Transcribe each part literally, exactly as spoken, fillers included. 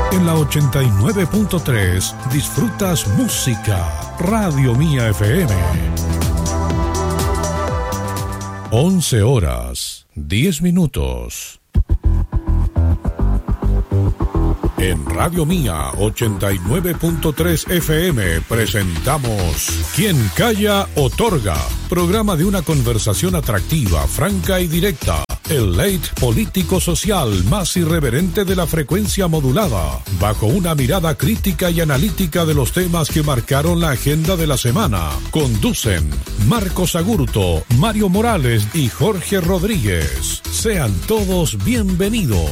En la ochenta y nueve punto tres disfrutas música. Radio Mía F M. once horas, diez minutos. En Radio Mía ochenta y nueve punto tres F M presentamos Quien Calla Otorga, programa de una conversación atractiva, franca y directa. El late político-social más irreverente de la frecuencia modulada, bajo una mirada crítica y analítica de los temas que marcaron la agenda de la semana. Conducen Marcos Agurto, Mario Morales y Jorge Rodríguez. Sean todos bienvenidos.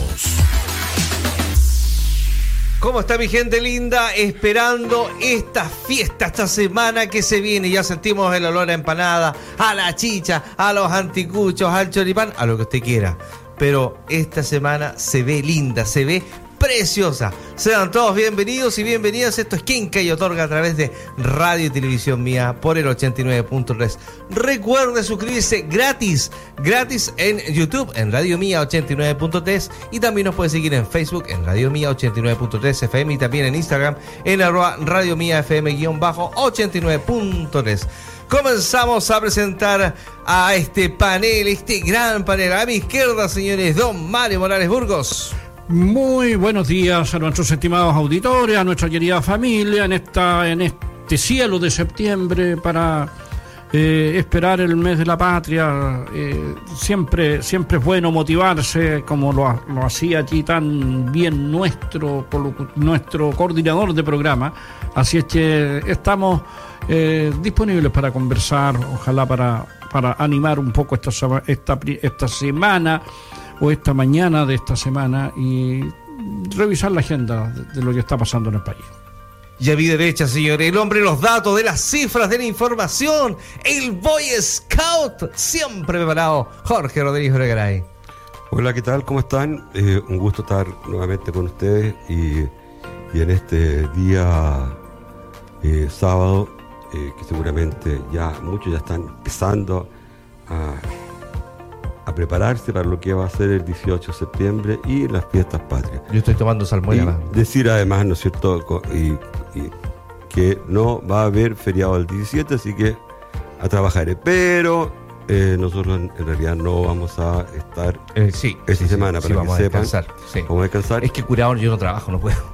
¿Cómo está mi gente linda? Esperando esta fiesta, esta semana que se viene. Ya sentimos el olor a empanada, a la chicha, a los anticuchos, al choripán, a lo que usted quiera. Pero esta semana se ve linda, se ve preciosa. Sean todos bienvenidos y bienvenidas. Esto es Quien Calla Otorga a través de Radio y Televisión Mía por el ochenta y nueve punto tres. Recuerde suscribirse gratis, gratis en YouTube, en Radio Mía ochenta y nueve punto tres, y también nos puede seguir en Facebook, en Radio Mía ochenta y nueve punto tres F M, y también en Instagram, en arroba Radio Mía F M guión bajo ochenta y nueve punto tres. Comenzamos a presentar a este panel, este gran panel. A mi izquierda, señores, don Mario Morales Burgos. Muy buenos días a nuestros estimados auditores, a nuestra querida familia en esta en este cielo de septiembre para eh, esperar el mes de la patria. Eh, siempre siempre es bueno motivarse, como lo, lo hacía aquí tan bien nuestro nuestro coordinador de programa. Así es que estamos eh, disponibles para conversar, ojalá para para animar un poco esta esta esta semana o esta mañana de esta semana y revisar la agenda de, de lo que está pasando en el país. Y a mi derecha, señor, el hombre de los datos, de las cifras, de la información, el Boy Scout, siempre preparado, Jorge Rodríguez Bregaray. Hola, ¿qué tal? ¿Cómo están? Eh, un gusto estar nuevamente con ustedes y, y en este día eh, sábado, eh, que seguramente ya muchos ya están empezando a... a prepararse para lo que va a ser el dieciocho de septiembre y las fiestas patrias. Yo estoy tomando salmuera. Decir además, ¿no es cierto?, y, y que no va a haber feriado el diecisiete, así que a trabajar. Pero eh, nosotros en, en realidad no vamos a estar eh, sí, esta sí, semana, sí, para sí, que vamos sepan. A descansar, sí. Vamos a descansar. Es que curado yo no trabajo, no puedo.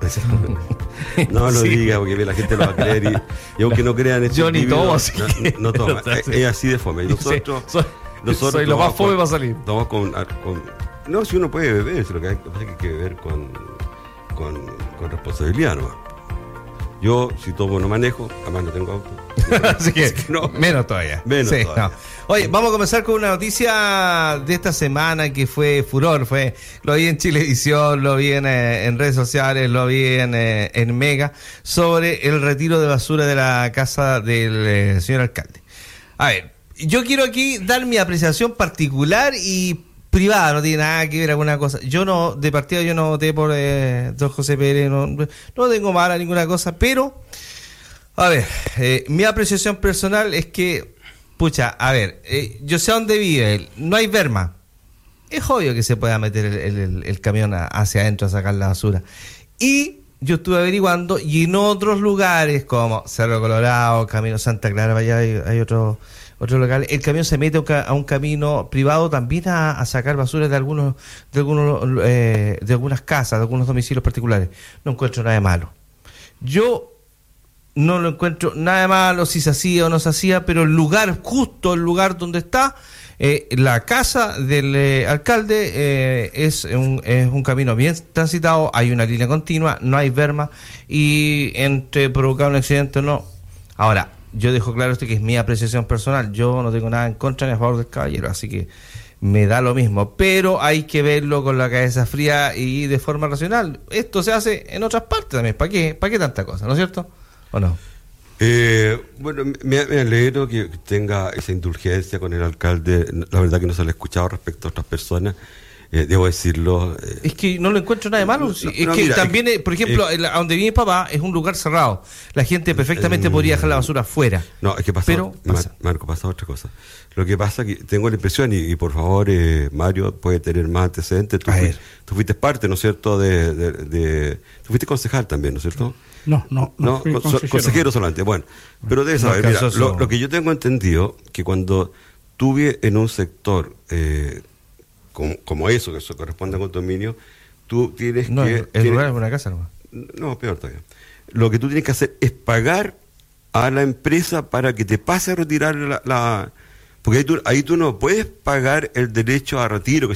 No lo sí. diga, porque la gente lo va a creer y, y aunque no crean yo ni tomo, así no, que... no, no toma. Es, es así de fome. Y nosotros... Sí, soy... Nosotros soy lo más fome para salir. Tomamos con, con, no, si uno puede beber, lo que hay, lo que hay que beber con, con, con responsabilidad, ¿no? Yo, si tomo, no manejo, además no tengo auto. Así que, Así que no, menos todavía. Menos sí, todavía. No. Oye, vamos a comenzar con una noticia de esta semana que fue furor. Fue, lo vi en Chilevisión, lo vi en, eh, en redes sociales, lo vi en, eh, en Mega, sobre el retiro de basura de la casa del eh, señor alcalde. A ver, yo quiero aquí dar mi apreciación particular y privada, no tiene nada que ver alguna cosa. Yo no, de partido yo no voté por eh, don José Pérez, no, no tengo mala ninguna cosa, pero, a ver, eh, mi apreciación personal es que, pucha, a ver, eh, yo sé dónde vive él, no hay berma. Es obvio que se pueda meter el, el, el camión hacia adentro a sacar la basura. Y yo estuve averiguando, y en otros lugares como Cerro Colorado, Camino Santa Clara, allá hay, hay otro... otros locales, el camión se mete a un camino privado también a, a sacar basura de algunos de algunos eh, de algunas casas, de algunos domicilios particulares. No encuentro nada de malo. Yo no lo encuentro nada de malo si se hacía o no se hacía, pero el lugar, justo el lugar donde está eh, la casa del eh, alcalde eh, es, un, es un camino bien transitado, hay una línea continua, no hay berma, y entre provocar un accidente o no. Ahora, yo dejo claro esto que es mi apreciación personal. Yo no tengo nada en contra ni a favor del caballero, así que me da lo mismo. Pero hay que verlo con la cabeza fría y de forma racional. Esto se hace en otras partes también. ¿Para qué? ¿Para qué tanta cosa? ¿No es cierto? ¿O no? Eh, bueno, me, me alegro que tenga esa indulgencia con el alcalde. La verdad que no se le ha escuchado respecto a otras personas. eh, debo decirlo. Eh, es que no lo encuentro nada de malo. No, es no, que mira, también, es, por ejemplo, es, a donde vive mi papá es un lugar cerrado. La gente perfectamente eh, podría dejar la basura afuera. No, es que pasa, pero pasa. Mar, Marco, pasa otra cosa. Lo que pasa es que tengo la impresión, y, y por favor, eh, Mario, puede tener más antecedentes. Tú, fuiste, tú fuiste parte, ¿no es cierto?, de, de, de... Tú fuiste concejal también, ¿no es cierto? No, no, no. No, fui consejero. consejero solamente. Bueno, pero debes saber, mira, lo, lo que yo tengo entendido, que cuando tuve en un sector eh, como, como eso, que eso corresponde a condominio, tú tienes no, que... el tienes, lugar es una casa, ¿no? No, peor todavía. Lo que tú tienes que hacer es pagar a la empresa para que te pase a retirar la... la porque ahí tú, ahí tú no puedes pagar el derecho a retiro, que